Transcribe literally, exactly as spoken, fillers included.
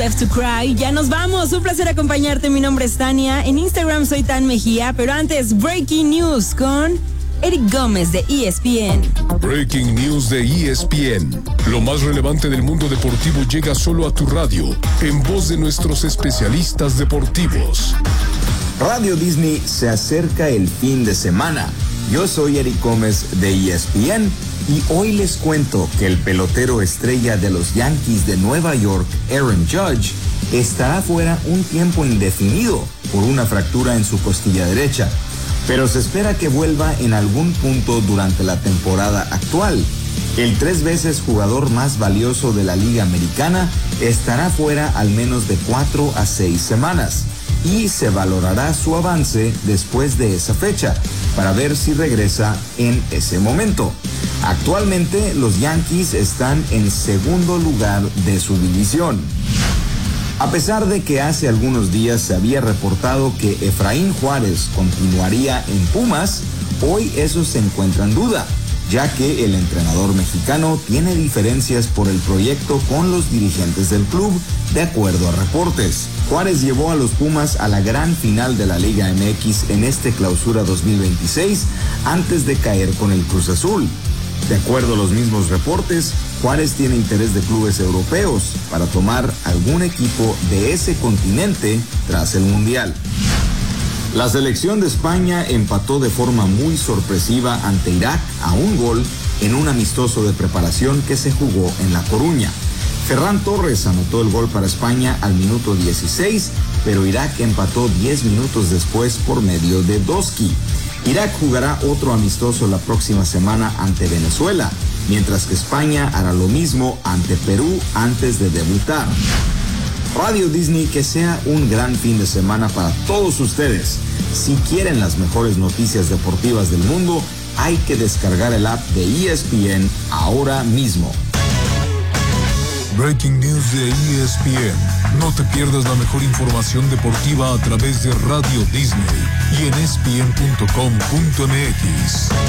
Left to Cry. Ya nos vamos. Un placer acompañarte. Mi nombre es Tania. En Instagram soy Tan Mejía. Pero antes, Breaking News con Eric Gómez de E S P N. Breaking News de E S P N. Lo más relevante del mundo deportivo llega solo a tu radio, en voz de nuestros especialistas deportivos. Radio Disney, se acerca el fin de semana. Yo soy Eric Gómez de E S P N y hoy les cuento que el pelotero estrella de los Yankees de Nueva York, Aaron Judge, estará fuera un tiempo indefinido por una fractura en su costilla derecha, pero se espera que vuelva en algún punto durante la temporada actual. El tres veces jugador más valioso de la Liga Americana estará fuera al menos de cuatro a seis semanas y se valorará su avance después de esa fecha para ver si regresa en ese momento. Actualmente los Yankees están en segundo lugar de su división. A pesar de que hace algunos días se había reportado que Efraín Juárez continuaría en Pumas, hoy eso se encuentra en duda, ya que el entrenador mexicano tiene diferencias por el proyecto con los dirigentes del club, de acuerdo a reportes. Juárez llevó a los Pumas a la gran final de la Liga M X en este Clausura dos mil veintiséis, antes de caer con el Cruz Azul. De acuerdo a los mismos reportes, Juárez tiene interés de clubes europeos para tomar algún equipo de ese continente tras el Mundial. La selección de España empató de forma muy sorpresiva ante Irak a un gol en un amistoso de preparación que se jugó en La Coruña. Ferran Torres anotó el gol para España al minuto dieciséis, pero Irak empató diez minutos después por medio de Doski. Irak jugará otro amistoso la próxima semana ante Venezuela, mientras que España hará lo mismo ante Perú antes de debutar. Radio Disney, que sea un gran fin de semana para todos ustedes. Si quieren las mejores noticias deportivas del mundo, hay que descargar el app de E S P N ahora mismo. Breaking News de E S P N. No te pierdas la mejor información deportiva a través de Radio Disney y en E S P N punto com punto M X.